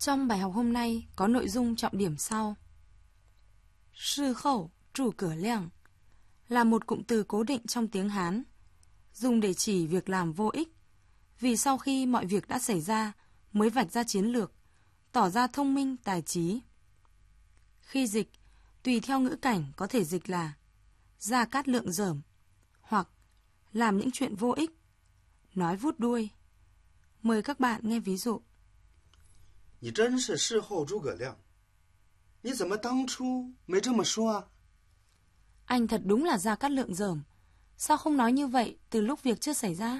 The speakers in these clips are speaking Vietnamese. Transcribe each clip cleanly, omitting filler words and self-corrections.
Trong bài học hôm nay có nội dung trọng điểm sau. Sư khẩu, trụ cửa leng là một cụm từ cố định trong tiếng Hán, dùng để chỉ việc làm vô ích, vì sau khi mọi việc đã xảy ra mới vạch ra chiến lược, tỏ ra thông minh tài trí. Khi dịch, tùy theo ngữ cảnh có thể dịch là Gia Cát Lượng dởm, hoặc làm những chuyện vô ích, nói vút đuôi. Mời các bạn nghe ví dụ. 你真是事后诸葛亮，你怎么当初没这么说啊？ Anh thật đúng là Gia Cát Lượng dởm, sao không nói như vậy từ lúc việc chưa xảy ra?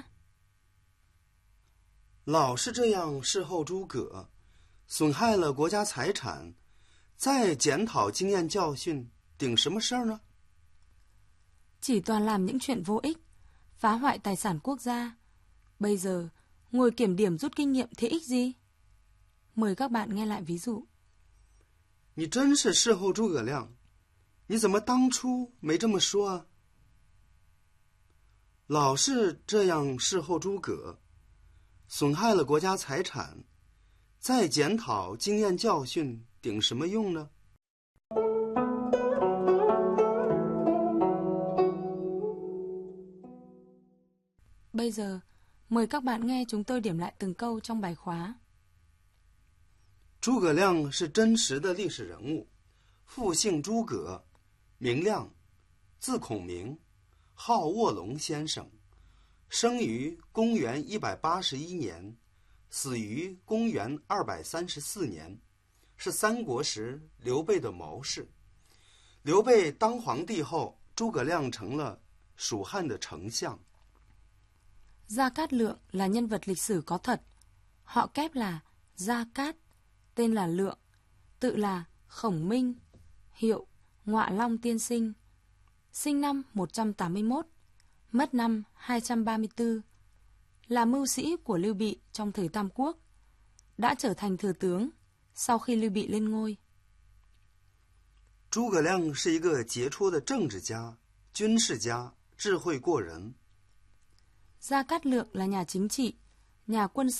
老是这样事后诸葛，损害了国家财产，再检讨经验教训，顶什么事儿呢？ Chỉ toàn làm những chuyện vô ích, phá hoại tài sản quốc gia. Bây giờ, ngồi kiểm điểm rút kinh nghiệm thế ích gì? Mời các bạn nghe lại ví dụ. 你真是事后诸葛亮，你怎么当初没这么说啊？老是这样事后诸葛，损害了国家财产，再检讨经验教训，顶什么用呢？ Bây giờ, mời các bạn nghe chúng tôi điểm lại từng câu trong bài khóa. 诸葛亮是真实的历史人物，父姓诸葛，名亮，字孔明，号卧龙先生，生于公元181年，死于公元234年，是三国时刘备的谋士。刘备当皇帝后，诸葛亮成了蜀汉的丞相。 Gia Cát Lượng là nhân vật lịch sử có thật. Họ kép là Gia Cát, tên là Lượng, tự là Khổng Minh, hiệu Ngọa Long Tiên Sinh. Sinh năm 181, mất năm 234, là mưu sĩ của Lưu Bị trong thời Tam Quốc, đã trở thành thừa tướng sau khi Lưu Bị lên ngôi. 诸葛亮是一个杰出的政治家、军事家，智慧过人。 Gia Cát Lượng là nhà chính trị, nhà quân sự